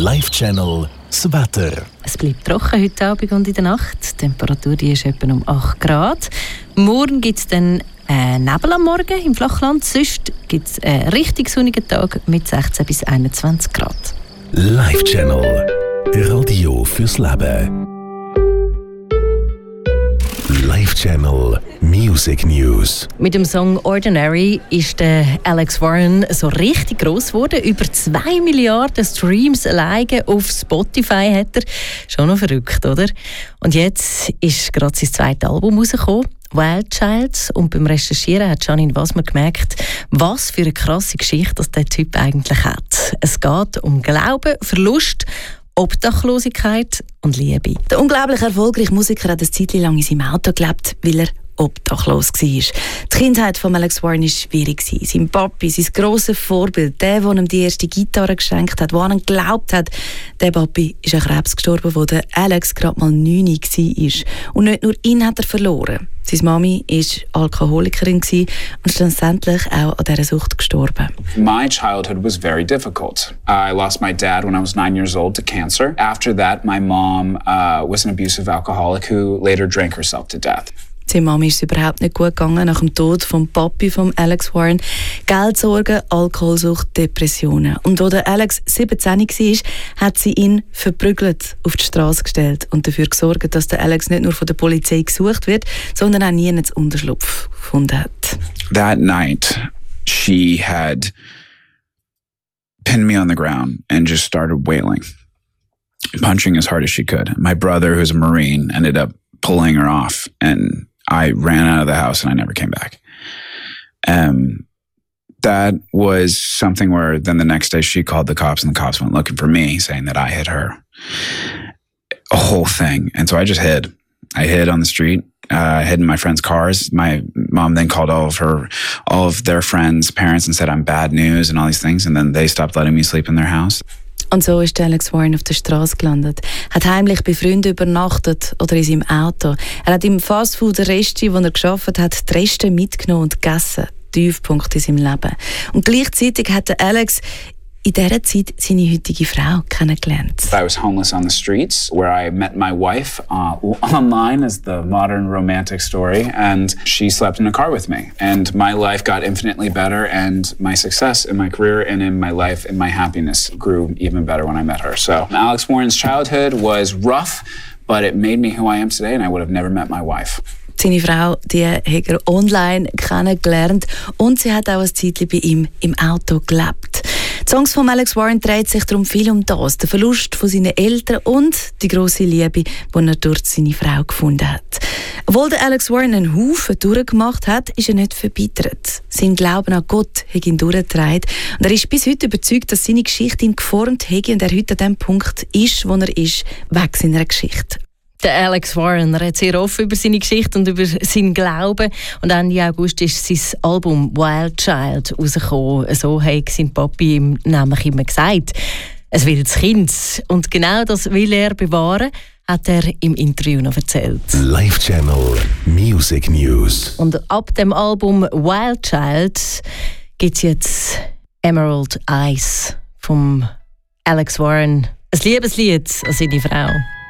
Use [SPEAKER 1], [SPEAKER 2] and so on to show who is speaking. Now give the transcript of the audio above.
[SPEAKER 1] Live-Channel das Wetter.
[SPEAKER 2] Es bleibt trocken heute Abend und in der Nacht. Die Temperatur die ist etwa um 8 Grad. Morgen gibt es dann Nebel am Morgen im Flachland. Sonst gibt es einen richtig sonnigen Tag mit 16 bis 21 Grad.
[SPEAKER 1] Live-Channel. Radio fürs Leben. Live-Channel Music News.
[SPEAKER 2] Mit dem Song Ordinary ist der Alex Warren so richtig gross geworden. Über 2 Milliarden Streams alleine auf Spotify hat er. Schon noch verrückt, oder? Und jetzt ist gerade sein zweites Album rausgekommen, Wild Child. Und beim Recherchieren hat Janine Wasmer gemerkt, was für eine krasse Geschichte das der Typ eigentlich hat. Es geht um Glauben, Verlust, Obdachlosigkeit und Liebe.
[SPEAKER 3] Der unglaublich erfolgreiche Musiker hat eine Zeit lang in seinem Auto gelebt, weil er obdachlos war. Die Kindheit von Alex Warren war schwierig. Sein Papi, sein grosses Vorbild, der ihm die erste Gitarre geschenkt hat, der an ihn geglaubt hat, der Papi ist an Krebs gestorben, wo der Alex gerade mal 9 war. Und nicht nur ihn hat er verloren. Seine Mami war Alkoholikerin und schlussendlich auch an dieser Sucht gestorben.
[SPEAKER 4] My childhood was very difficult. I lost my dad when I was 9 years old to cancer. After that, my mom was an abusive alcoholic who later drank herself to death.
[SPEAKER 3] Seine Mami ist es überhaupt nicht gut gegangen nach dem Tod vom Papi von Alex Warren. Geldsorgen, Alkoholsucht, Depressionen. Und als der Alex 17 war, hat sie ihn verprügelt auf die Straße gestellt und dafür gesorgt, dass der Alex nicht nur von der Polizei gesucht wird, sondern auch nie einen Unterschlupf gefunden hat.
[SPEAKER 4] That night, she had pinned me on the ground and just started wailing, punching as hard as she could. My brother, who's a Marine, ended up pulling her off, and I ran out of the house and I never came back. That was something where then the next day she called the cops and the cops went looking for me, saying that I hit her. A whole thing. And so I just hid. I hid on the street. I hid in my friends' cars. My mom then called all of their friends' parents and said I'm bad news and all these things. And then they stopped letting me sleep in their house.
[SPEAKER 3] Und so ist Alex Warren auf der Straße gelandet, hat heimlich bei Freunden übernachtet oder in seinem Auto. Er hat im Fastfood-Resti, wo er gearbeitet hat, die Reste mitgenommen und gegessen. Tiefpunkt in seinem Leben. Und gleichzeitig hat Alex in dieser Zeit seine heutige Frau kennengelernt.
[SPEAKER 4] I was homeless on the streets, where I met my wife online as the modern romantic story, and she slept in a car with me. And my life got infinitely better, and my success in my career and in my life and my happiness grew even better when I met her. So Alex Warren's childhood was rough, but it made me who I am today, and I would have never met my wife.
[SPEAKER 3] Seine Frau, die hat er online kennengelernt und sie hat auch ein Zeitchen bei ihm im Auto gelebt. Die Songs von Alex Warren drehen sich darum viel um das, den Verlust von seinen Eltern und die grosse Liebe, die er durch seine Frau gefunden hat. Obwohl der Alex Warren einen Haufen durchgemacht hat, ist er nicht verbittert. Sein Glauben an Gott hat ihn durchgetragen und er ist bis heute überzeugt, dass seine Geschichte ihn geformt hat und er heute an dem Punkt ist, wo er ist, weg seiner Geschichte.
[SPEAKER 2] Der Alex Warren redet sehr offen über seine Geschichte und über seinen Glauben. Und Ende August ist sein Album Wild Child rausgekommen. So hat sein Papi ihm nämlich immer gesagt. Es wird das Kind. Und genau das will er bewahren, hat er im Interview noch erzählt.
[SPEAKER 1] Live-Channel Music News.
[SPEAKER 2] Und ab dem Album Wild Child gibt es jetzt Emerald Eyes vom Alex Warren. Ein Liebeslied an seine Frau.